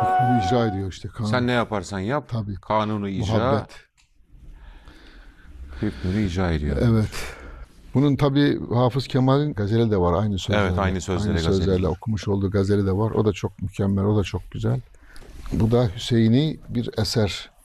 hükmünü icra ediyor işte. Sen ne yaparsan yap, Tabii. kanunu icra, Muhabbet. hükmünü icra ediyor. Evet. Bunun tabii Hafız Kemal'in gazeli de var aynı sözlerle. Evet, aynı sözlere Aynı gazeli sözlerle var. okumuş olduğu gazeli de var. O da çok mükemmel, o da çok güzel. Bu da Hüseyin'i bir eser.